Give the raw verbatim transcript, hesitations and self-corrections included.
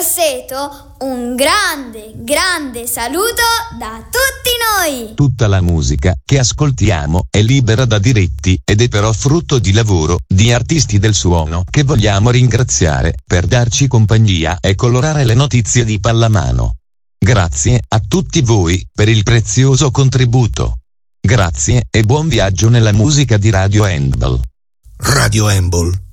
Grosseto, un grande, grande saluto da tutti noi! Tutta la musica che ascoltiamo è libera da diritti ed è però frutto di lavoro di artisti del suono che vogliamo ringraziare per darci compagnia e colorare le notizie di pallamano. Grazie a tutti voi per il prezioso contributo. Grazie e buon viaggio nella musica di Radio Handball. Radio Handball.